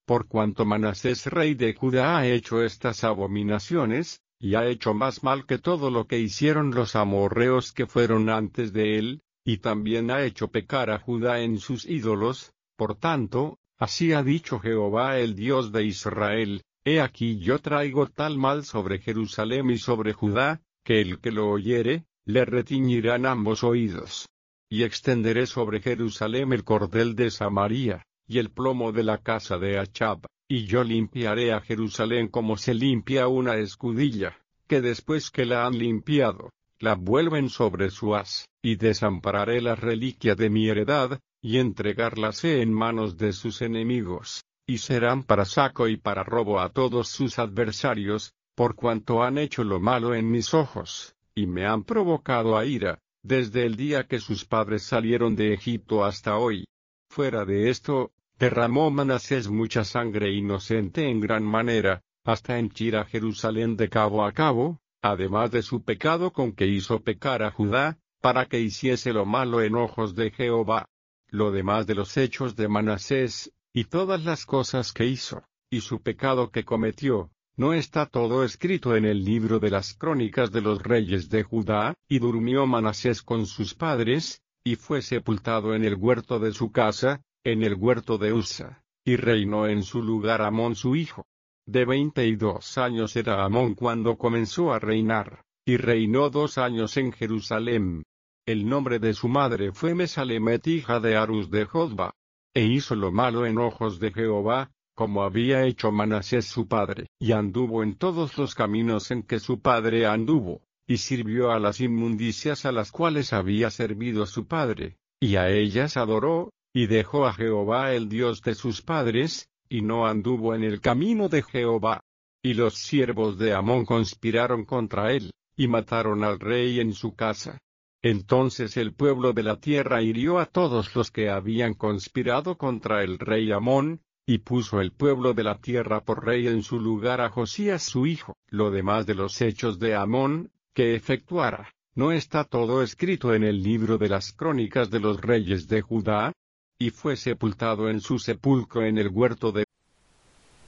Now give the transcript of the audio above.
por cuanto Manasés rey de Judá ha hecho estas abominaciones, y ha hecho más mal que todo lo que hicieron los amorreos que fueron antes de él, y también ha hecho pecar a Judá en sus ídolos. Por tanto, así ha dicho Jehová el Dios de Israel: He aquí yo traigo tal mal sobre Jerusalén y sobre Judá, que el que lo oyere, le retiñirán ambos oídos. Y extenderé sobre Jerusalén el cordel de Samaria, y el plomo de la casa de Achab, y yo limpiaré a Jerusalén como se limpia una escudilla, que después que la han limpiado, la vuelven sobre su haz, y desampararé la reliquia de mi heredad, y entregarlas en manos de sus enemigos, y serán para saco y para robo a todos sus adversarios, por cuanto han hecho lo malo en mis ojos, y me han provocado a ira, desde el día que sus padres salieron de Egipto hasta hoy. Fuera de esto, derramó Manasés mucha sangre inocente en gran manera, hasta henchir a Jerusalén de cabo a cabo, además de su pecado con que hizo pecar a Judá, para que hiciese lo malo en ojos de Jehová. Lo demás de los hechos de Manasés, y todas las cosas que hizo, y su pecado que cometió, ¿no está todo escrito en el libro de las crónicas de los reyes de Judá? Y durmió Manasés con sus padres, y fue sepultado en el huerto de su casa, en el huerto de Usa, y reinó en su lugar Amón su hijo. De 22 años era Amón cuando comenzó a reinar, y reinó 2 años en Jerusalén. El nombre de su madre fue Mesalemet hija de Arus de Jotba. E hizo lo malo en ojos de Jehová, como había hecho Manasés su padre, y anduvo en todos los caminos en que su padre anduvo, y sirvió a las inmundicias a las cuales había servido su padre, y a ellas adoró, y dejó a Jehová el Dios de sus padres, y no anduvo en el camino de Jehová. Y los siervos de Amón conspiraron contra él, y mataron al rey en su casa. Entonces el pueblo de la tierra hirió a todos los que habían conspirado contra el rey Amón, y puso el pueblo de la tierra por rey en su lugar a Josías su hijo. Lo demás de los hechos de Amón, que efectuara, ¿no está todo escrito en el libro de las crónicas de los reyes de Judá? Y fue sepultado en su sepulcro en el huerto de